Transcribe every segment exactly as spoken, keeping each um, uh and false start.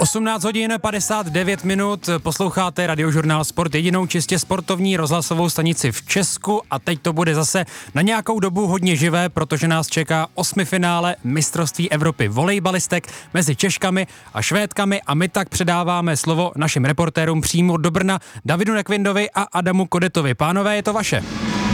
osmnáct hodin padesát devět minut, posloucháte Radiožurnál Sport, jedinou čistě sportovní rozhlasovou stanici v Česku a teď to bude zase na nějakou dobu hodně živé, protože nás čeká osmifinále mistrovství Evropy volejbalistek mezi Češkami a Švédkami a my tak předáváme slovo našim reportérům přímo do Brna, Davidu Nekvindovi a Adamu Kodetovi. Pánové, je to vaše.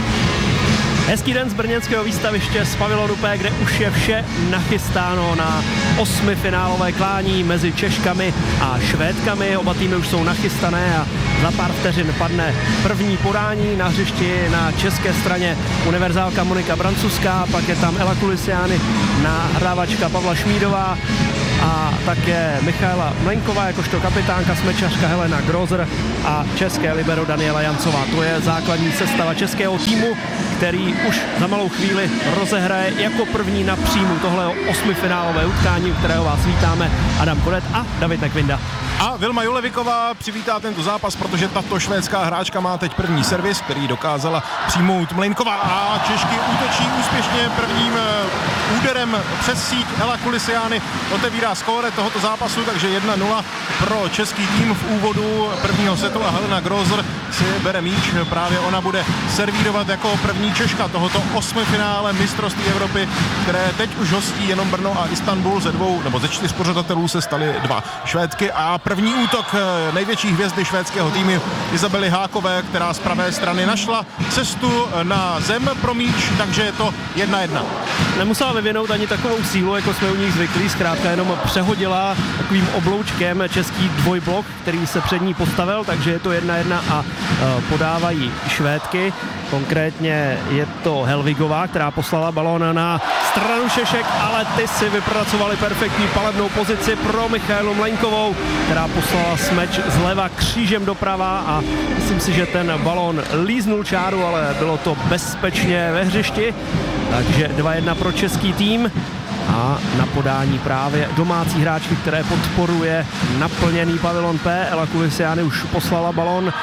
Hezký den z brněnského výstaviště z pavilonu P, kde už je vše nachystáno na osmifinálové klání mezi Češkami a Švédkami. Oba týmy už jsou nachystané a za pár vteřin padne první podání na hřišti na české straně univerzálka Monika Brancuská, pak je tam Ela Kulisiány, nahrávačka Pavla Šmídová a také Michaela Mlenková jakožto kapitánka, smečařka Helena Grozer a české libero Daniela Jancová. To je základní sestava českého týmu, který už za malou chvíli rozehraje jako první na příjmu tohle osmifinálové utkání, u kterého vás vítáme Adam Kodet a David Nekvinda. A Vilma Juleviková přivítá tento zápas, protože tato švédská hráčka má teď první servis, který dokázala přijmout Mlejnková a Češky útočí úspěšně prvním úderem přes síť. Ela Kulisiány otevírá skóre tohoto zápasu, takže jedna nula pro český tým v úvodu prvního setu a Helena Grozer si bere míč. Právě ona bude servírovat jako první Češka tohoto osmifinále mistrovství Evropy, které teď už hostí jenom Brno a Istanbul. Ze dvou nebo ze čtyř pořadatelů se staly dva Švédky a první útok největší hvězdy švédského týmu Izabely Hákové, která z pravé strany našla cestu na zem pro míč, takže je to jedna jedna. Nemusela vyvinout ani takovou sílu, jako jsme u nich zvyklí, zkrátka jenom přehodila takovým obloučkem český dvojblok, který se před ní postavil, takže je to jedna jedna a podávají Švédky. Konkrétně je to Helvigová, která poslala balón na stranu Češek, ale ty si vypracovali perfektní palebnou pozici pro Michaelu Mlenkovou, která poslala smeč zleva křížem doprava a myslím si, že ten balón líznul čáru, ale bylo to bezpečně ve hřišti, takže dva jedna pro český tým. A na podání právě domácí hráčky, které podporuje naplněný pavilon P. Ela Kulisiány už poslala balón uh,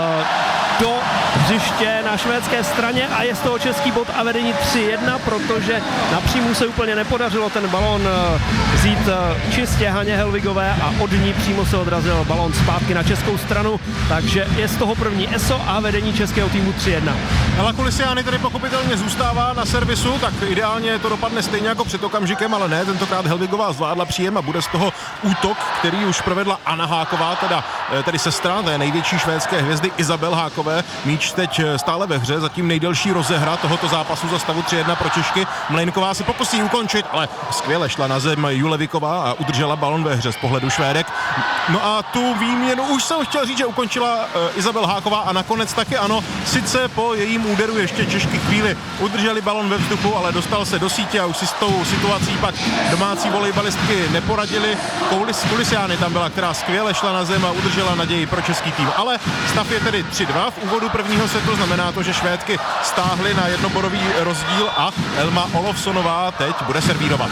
do hřiště na švédské straně a je z toho český bod a vedení tři jedna, protože napřímo se úplně nepodařilo ten balón vzít čistě Haně Helvigové a od ní přímo se odrazil balón zpátky na českou stranu, takže je z toho první eso a vedení českého týmu tři jedna. Ela Kulisiány tedy pochopitelně zůstává na servisu, tak ideálně to dopadne stejně jako před okamžikem, ale ne, tentokrát Helvigová zvládla příjem a bude z toho útok, který už provedla Anna Háková, teda, tedy sestra té největší švédské hvězdy Izabel Hákové. Míč teď stále ve hře, zatím nejdelší rozehra tohoto zápasu za stavu tři jedna pro Češky. Mlejnková se pokusí ukončit, ale skvěle šla na zem Juleviková a udržela balon ve hře z pohledu Švédek. No a tu výměnu už jsem chtěl říct, že ukončila uh, Izabel Háková a nakonec taky ano, sice po jejím úderu ještě Češky chvíli udrželi balon ve vzduchu, ale dostal se do sítě a už si s tou situací pak domácí volejbalistky neporadili. Koulis, Kulisiány tam byla, která skvěle šla na zem a udržela naději pro český tým. Ale stav je tedy tři dva v úvodu prvního setu, znamená to, že Švédky stáhly na jednobodový rozdíl a Elma Olofssonová teď bude servírovat.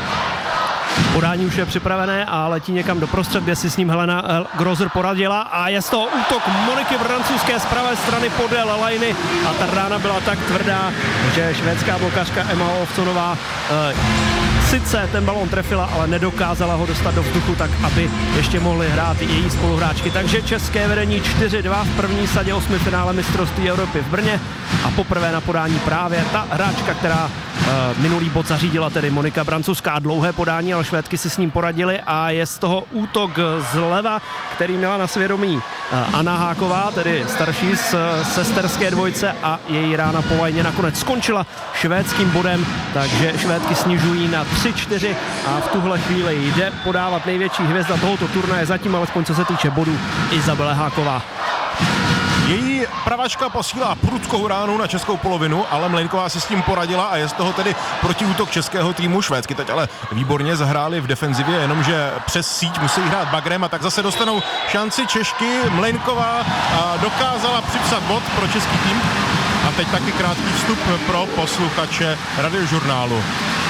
Podání už je připravené a letí někam doprostřed, kde si s ním Helena Grozer poradila a je z toho útok Moniky Brancuské z pravé strany podél lajny a ta rána byla tak tvrdá, že švédská blokařka Emma Olofssonová eh, sice ten balón trefila, ale nedokázala ho dostat do vzduchu tak, aby ještě mohli hrát její spoluhráčky. Takže české vedení čtyři dva v první sadě osmifinále mistrovství Evropy v Brně a poprvé na podání právě ta hráčka, která uh, minulý bod zařídila, tedy Monika Brancuská. Dlouhé podání, ale Švédky si s ním poradili a je z toho útok zleva, který měla na svědomí uh, Anna Háková, tedy starší z uh, sesterské dvojce a její rána po vajně nakonec skončila švédským bodem, takže Švédky snižují na tři čtyři a v tuhle chvíli jde podávat největší hvězda tohoto turnaje, zatím alespoň co se týče bodů, Izabela Háková. Její pravačka posílá prudkou ránu na českou polovinu, ale Mlejnková si s tím poradila a je z toho tedy protiútok českého týmu. Švédsky teď ale výborně zahráli v defenzivě, jenomže přes síť musí hrát bagrem a tak zase dostanou šanci Češky. Mlejnková dokázala připsat bod pro český tým a teď taky krátký vstup pro posluchače Radiožurnálu.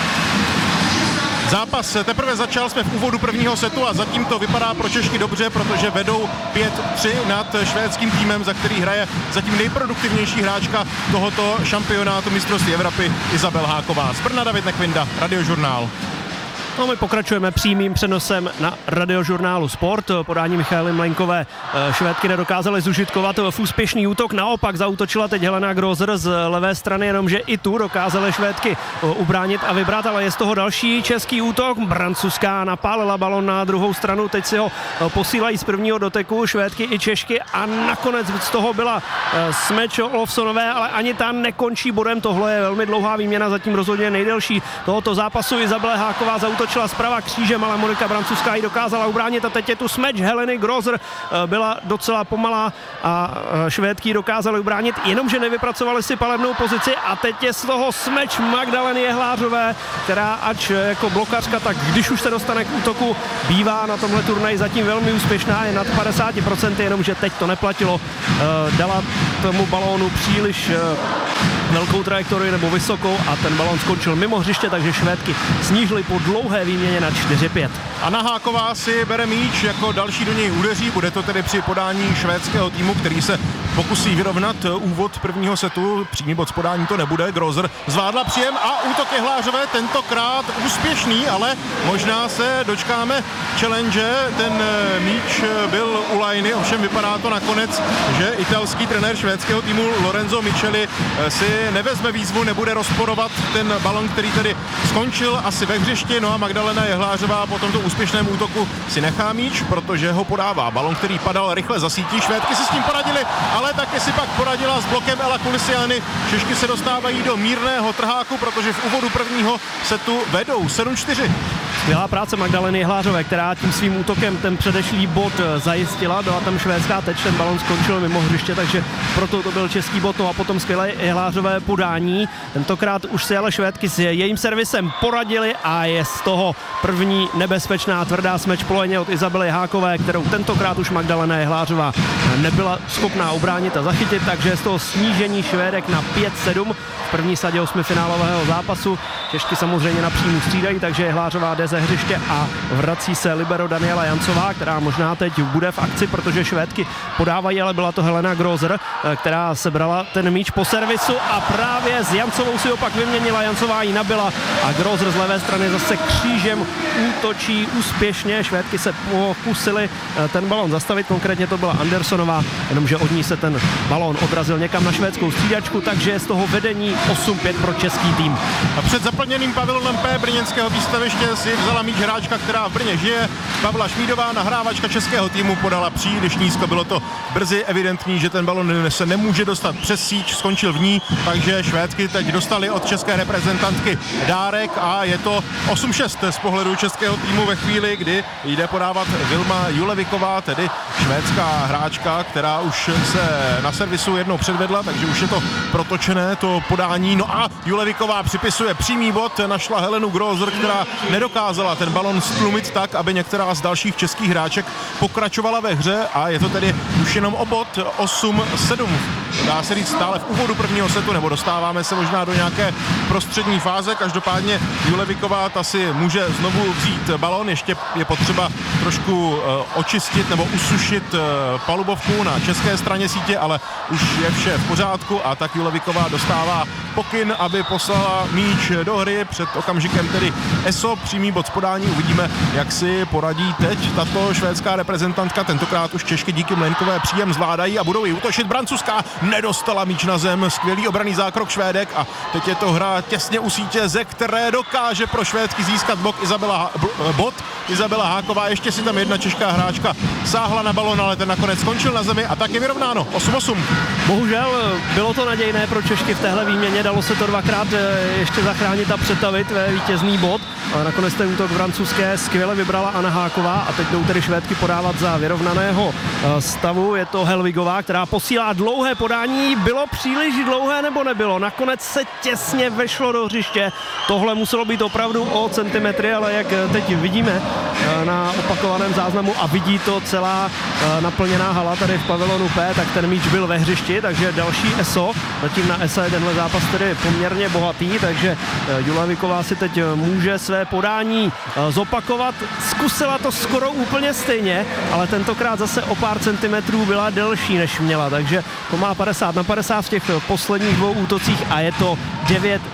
Zápas teprve začal, jsme v úvodu prvního setu a zatím to vypadá pro Češky dobře, protože vedou pět tři nad švédským týmem, za který hraje zatím nejproduktivnější hráčka tohoto šampionátu mistrovství Evropy Izabel Háková. Z Brna David Nekvinda, Radiožurnál. No, my pokračujeme přímým přenosem na Radiožurnálu Sport. Podání Michaely Mlejnkové Švédky nedokázaly zužitkovat v úspěšný útok. Naopak zaútočila teď Helena Grozer z levé strany, jenomže i tu dokázaly Švédky ubránit a vybrat, ale je z toho další český útok. Brancuská napálila balon na druhou stranu, teď si ho posílají z prvního doteku Švédky i Češky a nakonec z toho byla smeč Olofsonové, ale ani ta nekončí bodem. Tohle je velmi dlouhá výměna, zatím rozhodně nejdelší tohoto zápasu. Izabela Háková zaútočila zprava křížem, ale Monika Brancuská ji dokázala ubránit a teď je tu smeč Heleny Grozer. Byla docela pomalá a Švédky dokázali ubránit, jenomže nevypracovali si palebnou pozici a teď je z toho smeč Magdaleny Jehlářové, která ač jako blokařka, tak když už se dostane k útoku, bývá na tomhle turnaji zatím velmi úspěšná, je nad padesát procent, jenomže teď to neplatilo. Dala tomu balónu příliš velkou trajektorii nebo vysokou a ten balón skončil mimo hřiště, takže Švédky snížily po dlouhé výměně na čtyři pět. Anna Háková si bere míč, jako další do něj udeří, bude to tedy při podání švédského týmu, který se pokusí vyrovnat úvod prvního setu, přímý bod z podání to nebude, Grozer zvládla příjem a útok Jehlářové tentokrát úspěšný, ale možná se dočkáme challenge, ten míč byl u lajny, ovšem vypadá to nakonec, že italský trenér švédského týmu Lorenzo Micheli si nevezme výzvu, nebude rozporovat ten balon, který tedy skončil asi ve hřišti, no a Magdalena Jehlářová po tomto úspěšném útoku si nechá míč, protože ho podává. Balon, který padal rychle za sítí, Švédky si s tím poradili, ale taky si pak poradila s blokem Ela Kulisiany. Češky se dostávají do mírného trháku, protože v úvodu prvního setu vedou sedm čtyři. Skvělá práce Magdaleny Jehlářové, která tím svým útokem ten předešlý bod zajistila, byla tam švédská teč, ten balon skončil mimo hřiště, takže proto to byl český bod, no a potom skvělé Jehlářové podání. Tentokrát už si ale Švédky s jejím servisem poradili a je z toho první nebezpečná tvrdá smeč plojeně od Izabely Hákové, kterou tentokrát už Magdalena Jehlářová nebyla schopná ubránit a zachytit, takže je z toho snížení Švédek na pět sedm v první sadě osmifinálového zápasu. Češky samozřejmě na příjmu střídají, takže Jehlářová jde ze hřiště a vrací se libero Daniela Jancová, která možná teď bude v akci, protože Švédky podávají, ale byla to Helena Grozer, která sebrala ten míč po servisu a právě s Jancovou si opak vyměnila, Jancová ji nabila a Grozer z levé strany zase křížem útočí úspěšně. Švédky se pokusili ten balon zastavit, konkrétně to byla Andersonová, jenomže od ní se ten balón odrazil někam na švédskou střídačku, takže je z toho vedení osm pět pro český tým. A před zaplněným pavilonem P brněnského výstaviště si vzala míč hráčka, která v Brně žije. Pavla Šmídová, nahrávačka českého týmu, podala příliš nízko. Bylo to brzy evidentní, že ten balon se nemůže dostat přes síť, skončil v ní, takže Švédky teď dostali od české reprezentantky dárek a je to osm šest z pohledu českého týmu ve chvíli, kdy jde podávat Vilma Juleviková, tedy švédská hráčka, která už se na servisu jednou předvedla, takže už je to protočené, to podání. No a Juleviková připisuje přímý bod, našla Helenu Grozer, která nedokázala ten balon stlumit tak, aby některá z dalších českých hráček pokračovala ve hře a je to tedy už jenom o bod osm sedm. Dá se říct stále v úvodu prvního setu, nebo dostáváme se možná do nějaké prostřední fáze. Každopádně Juleviková ta si může znovu vzít balon, ještě je potřeba trošku uh, očistit nebo usušit uh, palubovku na české straně sítě, ale už je vše v pořádku a tak Juleviková dostává pokyn, aby poslala míč do hry. Před okamžikem tedy Eso, přímý bod z podání, uvidíme, jak si poradí teď tato švédská reprezentantka. Tentokrát už Češky díky Mlejnkové příjem zvládají a budou ji útočit. Brancuská nedostala míč na zem, skvělý obranný zákrok Švédek a teď je to hra těsně u sítě, ze které dokáže pro Švédky získat bok Izabela, bod. Izabela Háková, ještě si tam jedna česká hráčka sáhla na balon, ale ten nakonec skončil na zemi a tak je vyrovnáno osm osm. Bohužel bylo to nadějné pro Češky v téhle výměně, dalo se to dvakrát ještě zachránit a přetavit ve vítězný bod, ale nakonec ten útok francouzské skvěle vybrala Anna Háková a teď jdou tedy Švédky podávat za vyrovnaného stavu. Je to Helvigová, která posílá dlouhé podání. Bylo příliš dlouhé nebo nebylo? Nakonec se těsně vešlo do hřiště. Tohle muselo být opravdu o centimetry, ale jak teď vidíme na opakovaném záznamu a vidí to celá naplněná hala tady v pavilonu P, tak ten míč byl ve hřišti, takže další Eso. Zatím na Esa je tenhle zápas tedy poměrně bohatý, takže Juleviková si teď může své podání zopakovat. Zkusila to skoro úplně stejně, ale tentokrát zase o pár centimetrů byla delší, než měla, takže to má padesát na padesát v těch posledních dvou útocích a je to devět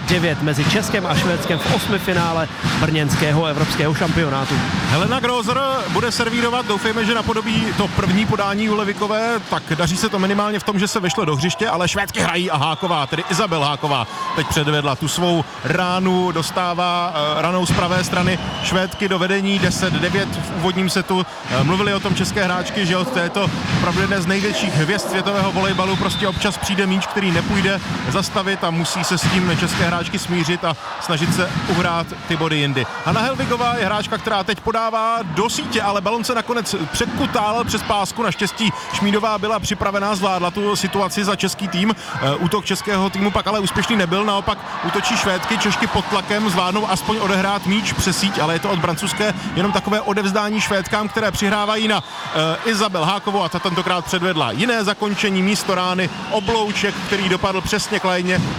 devět mezi Českem a Švédskem v osmifinále brněnského evropského šampionátu. Helena Grozer bude servírovat, doufejme, že napodobí to první podání Julevikové, tak daří se to minimálně v tom, že se vešle do hřiště, ale Švédky hrají a Háková, tedy Izabel Háková, teď předvedla tu svou ránu, dostává uh, ranou z pravé strany Švédky do vedení deset devět v úvodním setu. Uh, mluvili o tom české hráčky, že od této opravdu jedné z největších hvězd světového volejbalu prostě občas přijde míč, který nepůjde zastavit a musí se s tím české hráčky smířit a snažit se uhrát ty body jindy. Hanna Helvigová je hráčka, která teď podává do sítě, ale balon se nakonec překutál přes pásku. Naštěstí Šmídová byla připravená, zvládla tu situaci za český tým. E, útok českého týmu pak ale úspěšný nebyl, naopak útočí Švédky, Češky pod tlakem zvládnou aspoň odehrát míč přes síť, ale je to od francouzské jenom takové odevzdání Švédkám, které přihrávají na e, Izabel Hákovou a ta tentokrát předvedla jiné zakončení, místo rány, oblouček, který dopadl přesně k lajně